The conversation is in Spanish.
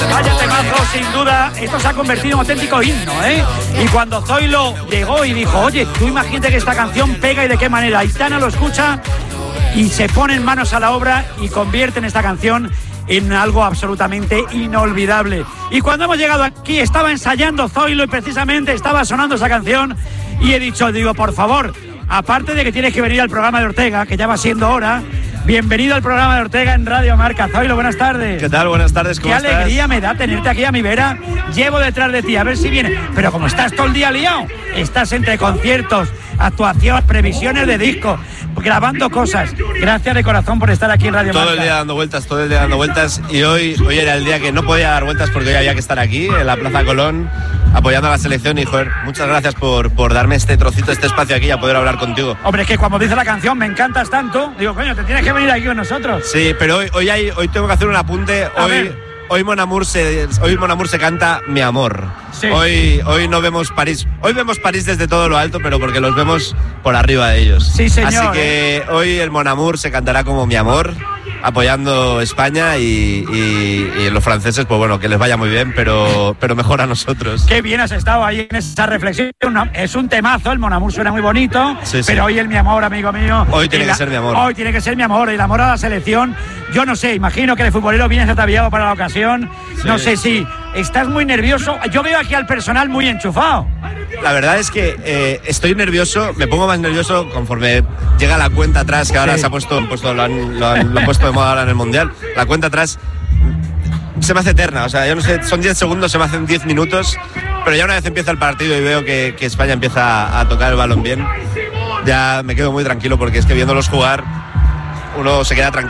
Vaya temazo, sin duda. Esto se ha convertido en un auténtico himno, ¿eh? Y cuando Zoilo llegó y dijo, oye, tú imagínate que esta canción pega y de qué manera. Aitana lo escucha y se ponen manos a la obra y convierten esta canción en algo absolutamente inolvidable. Y cuando hemos llegado aquí estaba ensayando Zoilo y precisamente estaba sonando esa canción y he dicho, digo, por favor, aparte de que tienes que venir al programa de Ortega, que ya va siendo hora, bienvenido al programa de Ortega en Radio Marca. Zoilo, buenas tardes. ¿Qué tal? Buenas tardes, ¿cómo estás? Qué alegría me da tenerte aquí a mi vera. Llevo detrás de ti, a ver si viene. Pero como estás todo el día liado, estás entre conciertos, actuaciones, previsiones de disco, grabando cosas. Gracias de corazón por estar aquí en Radio Marca. Todo el día dando vueltas, y hoy era el día que no podía dar vueltas porque hoy había que estar aquí, en la Plaza Colón, apoyando a la selección y, joder, muchas gracias por darme este trocito, este espacio aquí a poder hablar contigo. Hombre, es que cuando dice la canción, me encantas tanto, digo, coño, te tienes que venir aquí con nosotros. Sí, pero hoy tengo que hacer un apunte. Hoy Mon Amour se canta Mi Amor. Sí. Hoy no vemos París. Hoy vemos París desde todo lo alto, pero porque los vemos por arriba de ellos. Sí, señor. Así que hoy el Mon Amour se cantará como Mi Amor, apoyando España y los franceses, pues bueno, que les vaya muy bien, pero mejor a nosotros. Qué bien has estado ahí en esa reflexión. Es un temazo, el Mon Amour suena muy bonito, sí. Pero hoy el Mi Amor, amigo mío. Hoy tiene que ser Mi Amor. Hoy tiene que ser Mi Amor, el amor a la selección. Yo no sé, imagino que el futbolero viene ataviado para la ocasión. Sí. No sé si estás muy nervioso. Yo veo aquí al personal muy enchufado. La verdad es que estoy nervioso, me pongo más nervioso conforme llega la cuenta atrás, que ahora se ha puesto, lo han puesto de moda ahora en el Mundial. La cuenta atrás se me hace eterna, o sea, yo no sé, son 10 segundos, se me hacen 10 minutos, pero ya una vez empieza el partido y veo que España empieza a tocar el balón bien, ya me quedo muy tranquilo porque es que viéndolos jugar uno se queda tranquilo.